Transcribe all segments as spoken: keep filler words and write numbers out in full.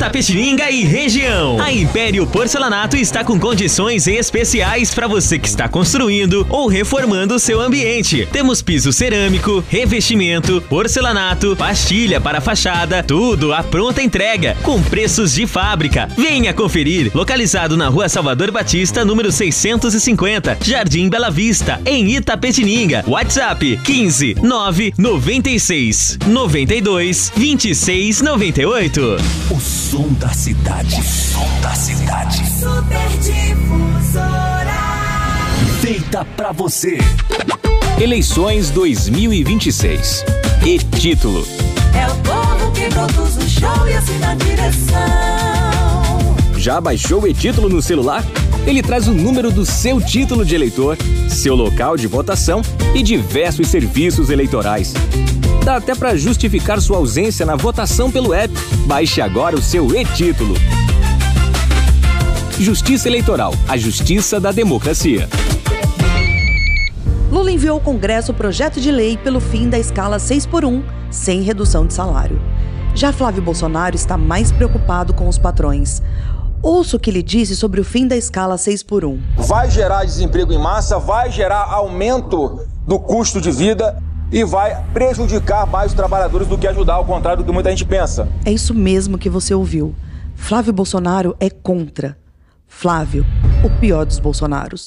Itapetininga e região. A Império Porcelanato está com condições especiais para você que está construindo ou reformando seu ambiente. Temos piso cerâmico, revestimento, porcelanato, pastilha para fachada, tudo à pronta entrega, com preços de fábrica. Venha conferir, localizado na Rua Salvador Batista, número seiscentos e cinquenta, Jardim Bela Vista, em Itapetininga. WhatsApp quinze, nove, noventa e seis, noventa e dois, vinte e seis, noventa e oito. O som da cidade. O som da cidade. Super Difusora. Feita pra você. Eleições dois mil e vinte e seis. E título: É o povo que produz o show e assina a direção. Já baixou o e-título no celular? Ele traz o número do seu título de eleitor, seu local de votação e diversos serviços eleitorais. Dá até para justificar sua ausência na votação pelo app. Baixe agora o seu e-título. Justiça Eleitoral, a justiça da democracia. Lula enviou ao Congresso o projeto de lei pelo fim da escala seis por um, sem redução de salário. Já Flávio Bolsonaro está mais preocupado com os patrões. Ouça o que ele disse sobre o fim da escala seis por um. Vai gerar desemprego em massa, vai gerar aumento do custo de vida e vai prejudicar mais os trabalhadores do que ajudar, ao contrário do que muita gente pensa. É isso mesmo que você ouviu. Flávio Bolsonaro é contra. Flávio, o pior dos Bolsonaros.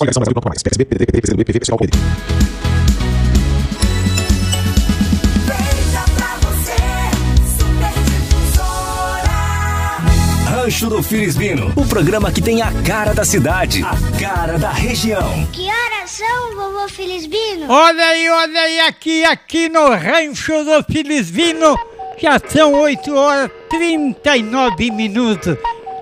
Rancho do Filisbino, o programa que tem a cara da cidade, a cara da região. Que horas são, vovô Filisbino? Olha aí, olha aí, aqui, aqui no Rancho do Filisbino, já são oito horas e trinta e nove minutos.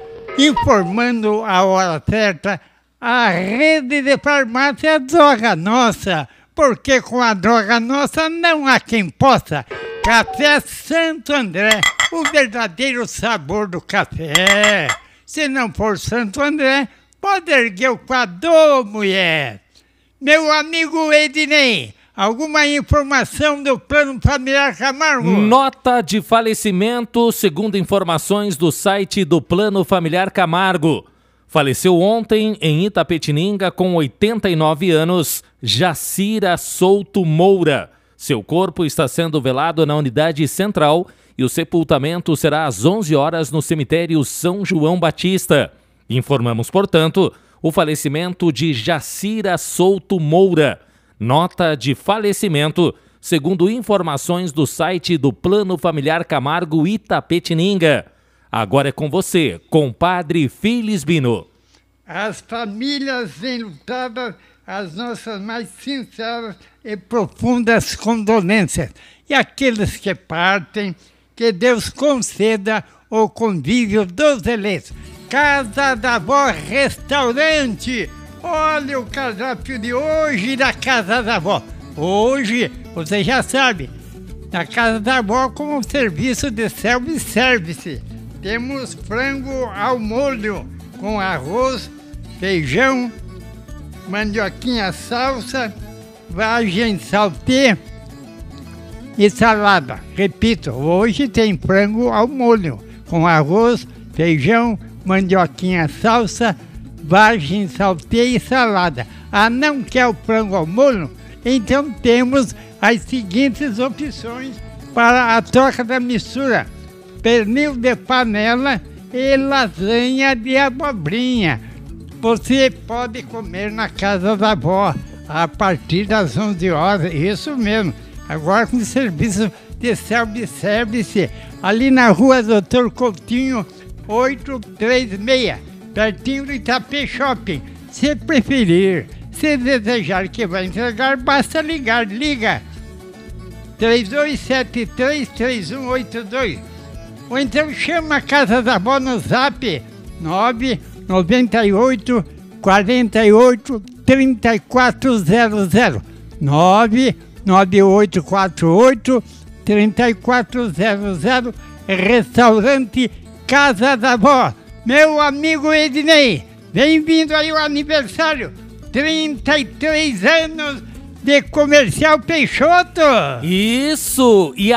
Informando a hora certa, a rede de farmácia Droga Nossa, porque com a Droga Nossa não há quem possa. Café Santo André, o verdadeiro sabor do café. Se não for Santo André, pode erguer o quadro, mulher. Meu amigo Ednei, alguma informação do Plano Familiar Camargo? Nota de falecimento, segundo informações do site do Plano Familiar Camargo. Faleceu ontem em Itapetininga com oitenta e nove anos, Jacira Souto Moura. Seu corpo está sendo velado na unidade central e o sepultamento será às onze horas no cemitério São João Batista. Informamos, portanto, o falecimento de Jacira Souto Moura. Nota de falecimento, segundo informações do site do Plano Familiar Camargo Itapetininga. Agora é com você, compadre Filisbino. As famílias enlutadas, as nossas mais sinceras e profundas condolências. E aqueles que partem, que Deus conceda o convívio dos eleitos. Casa da Avó Restaurante. Olha o cardápio de hoje da Casa da Avó. Hoje, você já sabe, na Casa da Avó com um serviço de self-service. Temos frango ao molho com arroz, feijão, mandioquinha salsa, vagem saltê e salada. Repito, hoje tem frango ao molho com arroz, feijão, mandioquinha salsa, vagem saltê e salada. Ah, não quer o frango ao molho? Então temos as seguintes opções para a troca da mistura: pernil de panela e lasanha de abobrinha. Você pode comer na Casa da Avó a partir das onze horas, isso mesmo. Agora com serviço de self-service, ali na Rua Doutor Coutinho, oitocentos e trinta e seis, pertinho do Itapê Shopping. Se preferir, se desejar que vai entregar, basta ligar. Liga três dois sete três, três um oito dois. Ou então chama a Casa da Avó no zap nove nove oito, quatro oito, três quatro zero zero. nove nove oito quatro oito, três quatro zero zero. Restaurante Casa da Avó. Meu amigo Ednei, bem-vindo aí ao aniversário. trinta e três anos de Comercial Peixoto. Isso! E